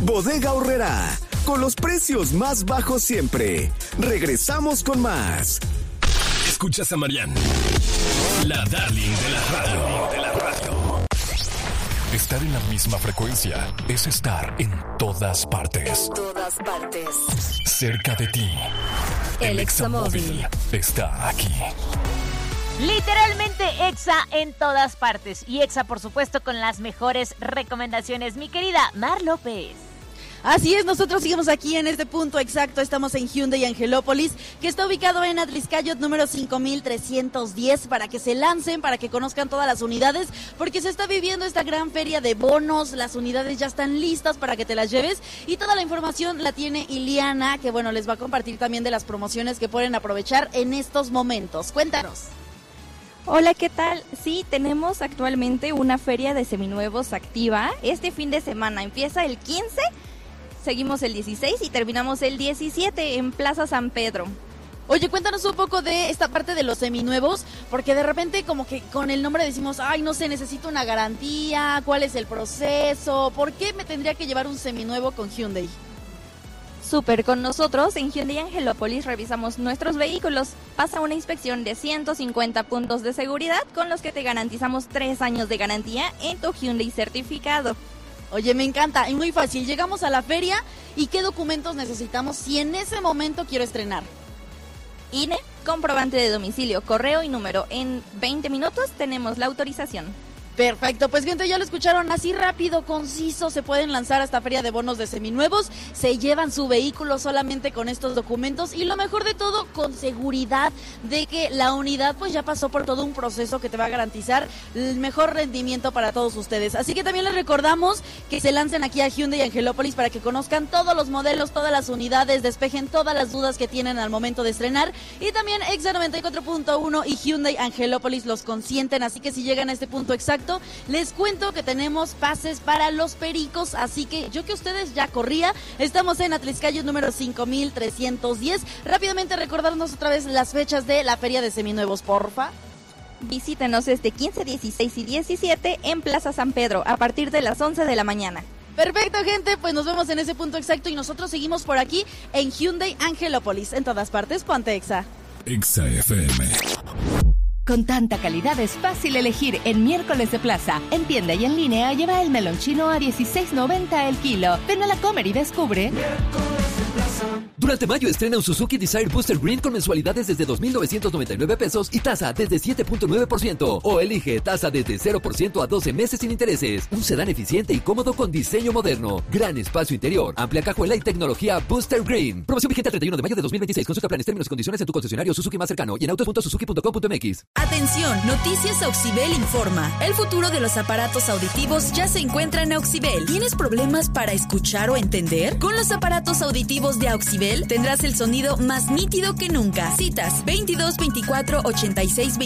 Bodega Aurrerá, con los precios más bajos siempre. Regresamos con más. Escuchas a Marianne, la darling de la radio. Estar en la misma frecuencia es estar en todas partes. En todas partes. Cerca de ti. El Examóvil está aquí. Literalmente Exa en todas partes. Y Exa, por supuesto, con las mejores recomendaciones. Mi querida Mar López. Así es, nosotros seguimos aquí en este punto exacto. Estamos en Hyundai Angelópolis, que está ubicado en Atliscayot número 5310, para que se lancen, para que conozcan todas las unidades, porque se está viviendo esta gran feria de bonos. Las unidades ya están listas para que te las lleves y toda la información la tiene Iliana, que bueno, les va a compartir también de las promociones que pueden aprovechar en estos momentos. Cuéntanos. Hola, ¿qué tal? Sí, tenemos actualmente una feria de seminuevos activa. Este fin de semana empieza el 15, seguimos el 16 y terminamos el 17 en Plaza San Pedro. Oye, cuéntanos un poco de esta parte de los seminuevos, porque de repente como que con el nombre decimos, ay, no sé, necesito una garantía, ¿cuál es el proceso? ¿Por qué me tendría que llevar un seminuevo con Hyundai? Súper, con nosotros en Hyundai Angelópolis revisamos nuestros vehículos. Pasa una inspección de 150 puntos de seguridad con los que te garantizamos 3 años de garantía en tu Hyundai certificado. Oye, me encanta, y muy fácil. Llegamos a la feria y ¿qué documentos necesitamos si en ese momento quiero estrenar? INE, comprobante de domicilio, correo y número. En 20 minutos tenemos la autorización. Perfecto, pues gente, ya lo escucharon, así rápido, conciso, se pueden lanzar a esta feria de bonos de seminuevos, se llevan su vehículo solamente con estos documentos y lo mejor de todo, con seguridad de que la unidad pues ya pasó por todo un proceso que te va a garantizar el mejor rendimiento para todos ustedes. Así que también les recordamos que se lancen aquí a Hyundai Angelópolis para que conozcan todos los modelos, todas las unidades, despejen todas las dudas que tienen al momento de estrenar, y también Exa 94.1 y Hyundai Angelópolis los consienten, así que si llegan a este punto exacto, les cuento que tenemos pases para los pericos, así que yo que ustedes ya corría, estamos en Atliscayot número 5310. Rápidamente recordarnos otra vez las fechas de la feria de seminuevos, porfa. Visítenos este 15, 16 y 17 en Plaza San Pedro a partir de las 11 de la mañana. Perfecto, gente, pues nos vemos en ese punto exacto y nosotros seguimos por aquí en Hyundai Angelópolis. En todas partes, ponte Exa. Exa FM. Con tanta calidad es fácil elegir en Miércoles de Plaza. En tienda y en línea lleva el melón chino a $16.90 el kilo. Ven a la Comer y descubre. Durante mayo estrena un Suzuki Desire Booster Green con mensualidades desde 2,999 pesos y tasa desde 7.9%. O elige tasa desde 0% a 12 meses sin intereses. Un sedán eficiente y cómodo con diseño moderno. Gran espacio interior, amplia cajuela y tecnología Booster Green. Promoción vigente el 31 de mayo de 2026. Consulta planes, términos y condiciones en tu concesionario Suzuki más cercano y en autos.suzuki.com.mx. Atención, Noticias Auxibel informa. El futuro de los aparatos auditivos ya se encuentra en Auxibel. ¿Tienes problemas para escuchar o entender? Con los aparatos auditivos de Auxibel tendrás el sonido más nítido que nunca. Citas 22 24 86